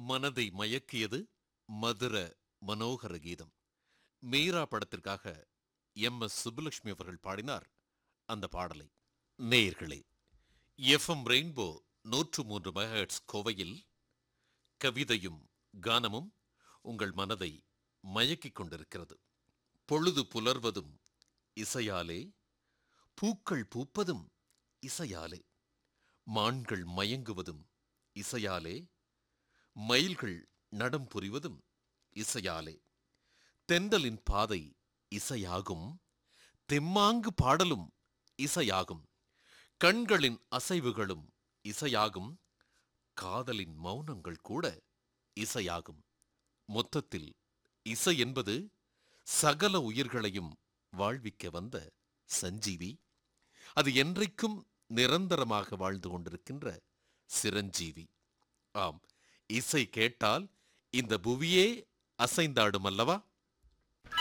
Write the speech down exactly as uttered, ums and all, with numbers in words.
மனதை மயக்கியது மதுர மனோகர கீதம். மீரா படத்திற்காக எம் எஸ் சுப்புலட்சுமி அவர்கள் பாடினார் அந்த பாடலை. நேயர்களே, எஃப்எம் ரெயின்போ நூற்று மூன்று மெகாஹெர்ட்ஸ் கோவையில் கவிதையும் கானமும் உங்கள் மனதை மயக்கிக் கொண்டிருக்கிறது. பொழுது புலர்வதும் இசையாலே, பூக்கள் பூப்பதும் இசையாலே, மான்கள் மயங்குவதும் இசையாலே, மயில்கள் நடம் புரிவதும் இசையாலே, தென்றலின் பாதை இசையாகும், தெம்மாங்கு பாடலும் இசையாகும், கண்களின் அசைவுகளும் இசையாகும், காதலின் மௌனங்கள் கூட இசையாகும். மொத்தத்தில் இசை என்பது சகல உயிர்களையும் வாழ்விக்க வந்த சஞ்சீவி. அது என்றைக்கும் நிரந்தரமாக வாழ்ந்து கொண்டிருக்கின்ற சிரஞ்சீவி. ஆம், இசை கேட்டால் இந்த புவியே அசைந்தாடும் அல்லவா?